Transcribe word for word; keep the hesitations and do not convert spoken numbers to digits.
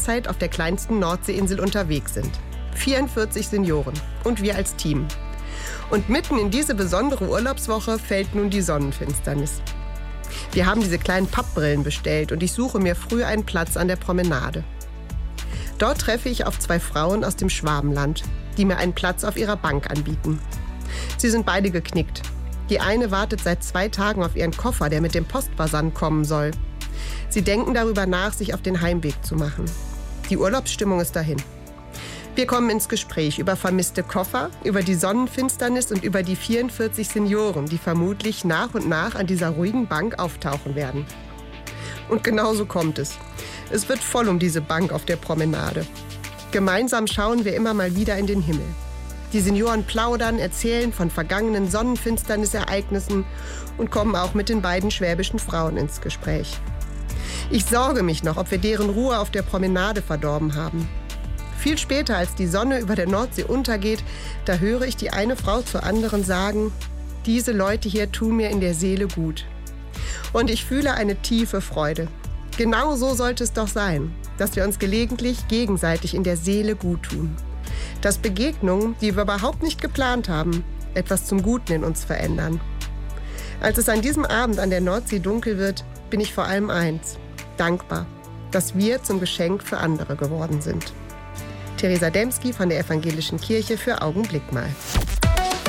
derzeit auf der kleinsten Nordseeinsel unterwegs sind. vierundvierzig Senioren und wir als Team. Und mitten in diese besondere Urlaubswoche fällt nun die Sonnenfinsternis. Wir haben diese kleinen Pappbrillen bestellt und ich suche mir früh einen Platz an der Promenade. Dort treffe ich auf zwei Frauen aus dem Schwabenland, die mir einen Platz auf ihrer Bank anbieten. Sie sind beide geknickt. Die eine wartet seit zwei Tagen auf ihren Koffer, der mit dem Postversand kommen soll. Sie denken darüber nach, sich auf den Heimweg zu machen. Die Urlaubsstimmung ist dahin. Wir kommen ins Gespräch über vermisste Koffer, über die Sonnenfinsternis und über die vierundvierzig Senioren, die vermutlich nach und nach an dieser ruhigen Bank auftauchen werden. Und genau so kommt es. Es wird voll um diese Bank auf der Promenade. Gemeinsam schauen wir immer mal wieder in den Himmel. Die Senioren plaudern, erzählen von vergangenen Sonnenfinsternisereignissen und kommen auch mit den beiden schwäbischen Frauen ins Gespräch. Ich sorge mich noch, ob wir deren Ruhe auf der Promenade verdorben haben. Viel später, als die Sonne über der Nordsee untergeht, da höre ich die eine Frau zur anderen sagen, diese Leute hier tun mir in der Seele gut. Und ich fühle eine tiefe Freude. Genau so sollte es doch sein, dass wir uns gelegentlich gegenseitig in der Seele gut tun. Dass Begegnungen, die wir überhaupt nicht geplant haben, etwas zum Guten in uns verändern. Als es an diesem Abend an der Nordsee dunkel wird, bin ich vor allem eins, dankbar, dass wir zum Geschenk für andere geworden sind. Theresa Dembski von der Evangelischen Kirche für Augenblick mal.